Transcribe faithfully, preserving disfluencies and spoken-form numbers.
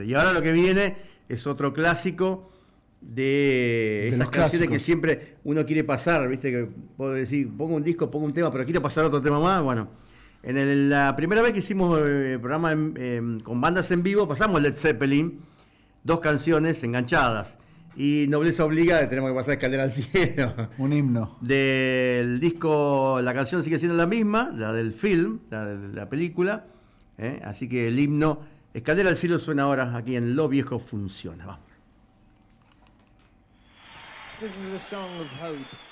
Exactamente. Y ahora lo que viene es otro clásico de, De esas los canciones clásicos. que siempre uno quiere pasar, viste, que puedo decir, pongo un disco, pongo un tema, pero quiero pasar otro tema más. Bueno, en el- la primera vez que hicimos el programa en- em, con bandas en vivo, pasamos Led Zeppelin, dos canciones enganchadas. Y Nobleza Obliga, tenemos que pasar Escalera al Cielo. Un himno. Del disco, la canción sigue siendo la misma, la del film, la de la película. ¿eh? Así que el himno Escalera al Cielo suena ahora aquí en Lo Viejo Funciona. Vamos. This is a song of hope.